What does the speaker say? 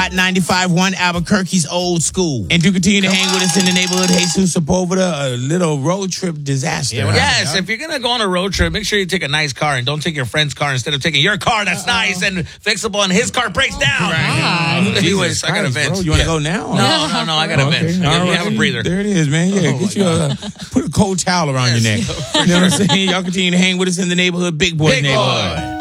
Hot 95.1 Albuquerque's old school. And do continue to hang with us in the neighborhood. Jesus Sepulveda, a little road trip disaster. Yes, if you're going to go on a road trip, make sure you take a nice car and don't take your friend's car instead of taking your car that's nice and fixable and his car breaks down. Anyways, I got a vent. You want to go now? No, I got a vent. You have a breather. There it is, man. Yeah, get you put a cold towel around your neck. You know what I'm saying? Y'all continue to hang with us in the neighborhood, Big Boy neighborhood.